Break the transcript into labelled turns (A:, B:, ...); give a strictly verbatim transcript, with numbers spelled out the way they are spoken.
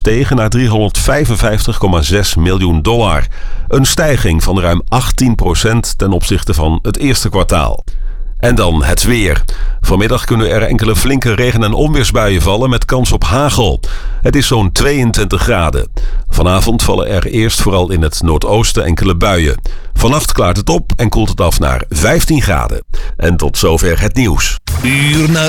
A: stegen naar driehonderdvijfenvijftig komma zes miljoen dollar. Een stijging van ruim achttien procent ten opzichte van het eerste kwartaal. En dan het weer. Vanmiddag kunnen er enkele flinke regen- en onweersbuien vallen met kans op hagel. Het is zo'n tweeëntwintig graden. Vanavond vallen er eerst vooral in het noordoosten enkele buien. Vannacht klaart het op en koelt het af naar vijftien graden. En tot zover het nieuws.
B: Uur na